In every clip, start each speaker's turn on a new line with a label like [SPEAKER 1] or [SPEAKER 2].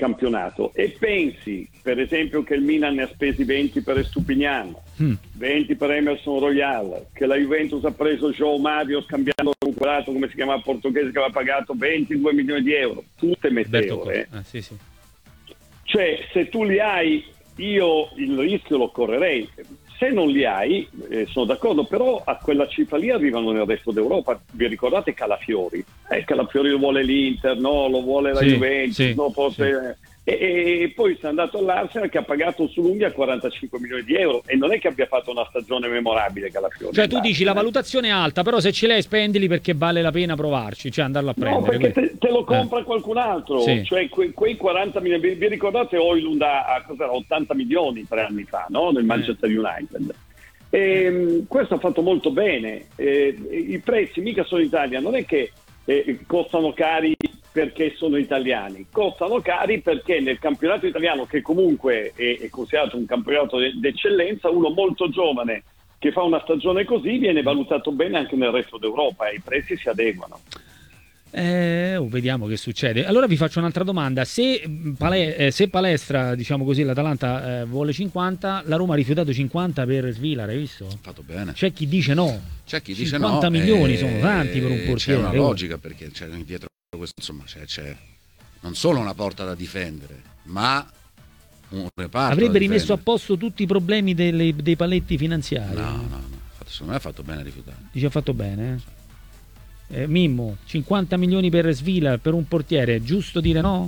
[SPEAKER 1] campionato e pensi per esempio che il Milan ne ha spesi 20 per Estupiñán, 20 per Emerson Royal, che la Juventus ha preso João Mario scambiando con quell'altro, come si chiama, portoghese, che aveva pagato 22 milioni di euro, tutte meteore.
[SPEAKER 2] Sì.
[SPEAKER 1] Cioè, se tu li hai, io il rischio lo correrei. Se non li hai, sono d'accordo, però a quella cifra lì arrivano nel resto d'Europa. Vi ricordate Calafiori? Calafiori lo vuole l'Inter, no, lo vuole la Juventus, no, forse... E poi si è andato all'Arsenal che ha pagato sull'unghia 45 milioni di euro e non è che abbia fatto una stagione memorabile Calafiori.
[SPEAKER 2] Cioè tu dici la valutazione è alta, però se ce l'hai spendili perché vale la pena provarci, cioè andarlo a prendere.
[SPEAKER 1] No, perché te lo compra qualcun altro, cioè quei 40 milioni, vi ricordate Højlund a 80 milioni 3 anni fa, no? Nel Manchester United. E questo ha fatto molto bene, i prezzi mica sono in Italia, non è che costano cari perché sono italiani, costano cari perché nel campionato italiano, che comunque è considerato un campionato d'eccellenza, uno molto giovane che fa una stagione così viene valutato bene anche nel resto d'Europa e i prezzi si adeguano.
[SPEAKER 2] Vediamo che succede. Allora vi faccio un'altra domanda: se Palestra, diciamo così, l'Atalanta vuole 50, la Roma ha rifiutato 50 per Svilar, hai visto?
[SPEAKER 3] Fatto bene.
[SPEAKER 2] C'è chi dice no.
[SPEAKER 3] C'è chi dice
[SPEAKER 2] 50 milioni sono tanti per un portiere.
[SPEAKER 3] C'è una logica, perché c'è dietro questo, insomma, c'è non solo una porta da difendere, ma un reparto.
[SPEAKER 2] Avrebbe rimesso a posto tutti i problemi dei paletti finanziari.
[SPEAKER 3] No. Secondo me ha fatto bene a rifiutare.
[SPEAKER 2] Dice ha fatto bene, Mimmo, 50 milioni per Svilar, per un portiere, è giusto dire no?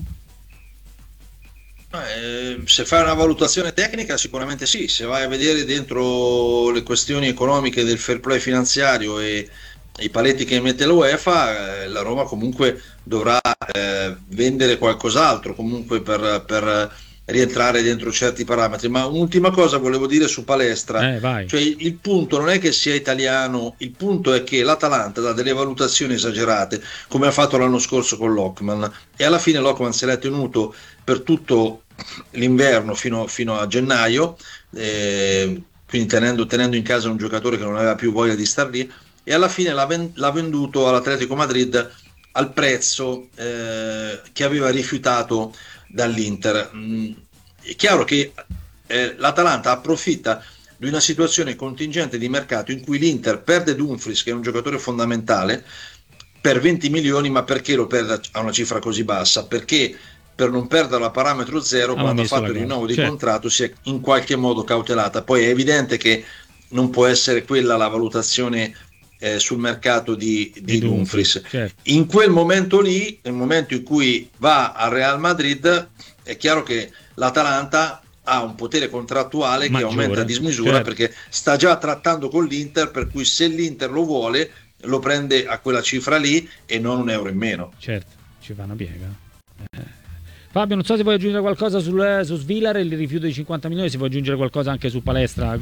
[SPEAKER 4] Se fai una valutazione tecnica sicuramente sì, se vai a vedere dentro le questioni economiche del fair play finanziario e i paletti che mette l'UEFA, la Roma comunque dovrà vendere qualcos'altro comunque per rientrare dentro certi parametri. Ma un'ultima cosa volevo dire su Palestra, cioè il punto non è che sia italiano, il punto è che l'Atalanta dà delle valutazioni esagerate, come ha fatto l'anno scorso con Lockman, e alla fine Lockman se l'è tenuto per tutto l'inverno fino a gennaio, quindi tenendo in casa un giocatore che non aveva più voglia di star lì, e alla fine l'ha venduto all'Atletico Madrid al prezzo che aveva rifiutato dall'Inter. È chiaro che l'Atalanta approfitta di una situazione contingente di mercato in cui l'Inter perde Dumfries, che è un giocatore fondamentale, per 20 milioni, ma perché lo perde a una cifra così bassa? Perché per non perderlo a parametro zero, quando ha fatto il rinnovo di contratto si è in qualche modo cautelata. Poi è evidente che non può essere quella la valutazione sul mercato di Dumfries. In quel momento lì, nel momento in cui va al Real Madrid, è chiaro che l'Atalanta ha un potere contrattuale maggiore, che aumenta a dismisura, perché sta già trattando con l'Inter, per cui se l'Inter lo vuole lo prende a quella cifra lì e non un euro in meno.
[SPEAKER 2] Certo, ci fa una piega. Fabio, non so se vuoi aggiungere qualcosa su Svilar e il rifiuto di 50 milioni, se vuoi aggiungere qualcosa anche su Palestra.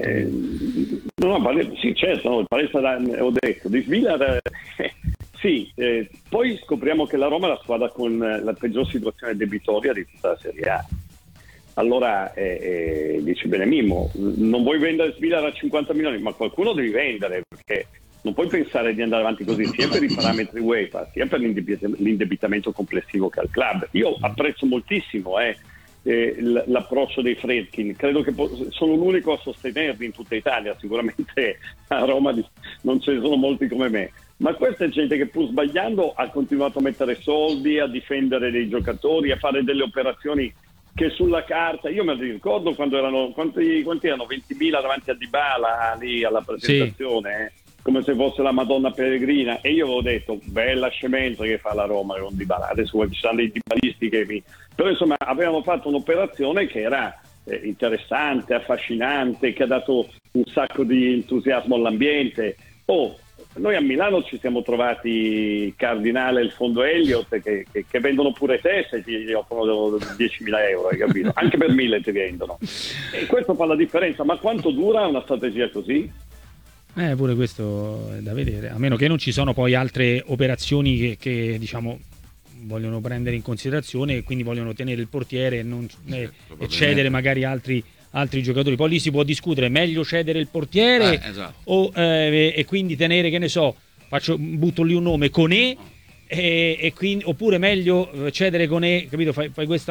[SPEAKER 1] Sì, certo, Palestra ho detto, di Svilar sì, poi scopriamo che la Roma è la squadra con la peggior situazione debitoria di tutta la Serie A. Allora dice bene Mimmo, non vuoi vendere Svilar a 50 milioni, ma qualcuno devi vendere, perché non puoi pensare di andare avanti così, sia per i parametri UEFA, sia per l'indebitamento complessivo che ha il club. Io apprezzo moltissimo l'approccio dei Friedkin, credo che sono l'unico a sostenerli in tutta Italia, sicuramente a Roma non ce ne sono molti come me, ma questa è gente che pur sbagliando ha continuato a mettere soldi, a difendere dei giocatori, a fare delle operazioni che sulla carta, io me li ricordo quando erano, quanti erano? 20.000 davanti a Dybala lì alla presentazione, come se fosse la Madonna Peregrina, e io avevo detto bella scemenza che fa la Roma con Dybala, adesso ci sono dei dybalisti però insomma avevano fatto un'operazione che era interessante, affascinante, che ha dato un sacco di entusiasmo all'ambiente. Noi a Milano ci siamo trovati Cardinale e il fondo Elliott che vendono pure teste e ti offrono 10.000 euro, hai capito? Anche per 1.000 ti vendono, e questo fa la differenza. Ma quanto dura una strategia così?
[SPEAKER 2] Pure questo è da vedere, a meno che non ci sono poi altre operazioni che diciamo vogliono prendere in considerazione e quindi vogliono tenere il portiere e non cedere magari altri giocatori. Poi lì si può discutere, meglio cedere il portiere e quindi tenere, che ne so, butto lì un nome, Koné, e quindi, oppure meglio cedere Koné, capito? Fai questa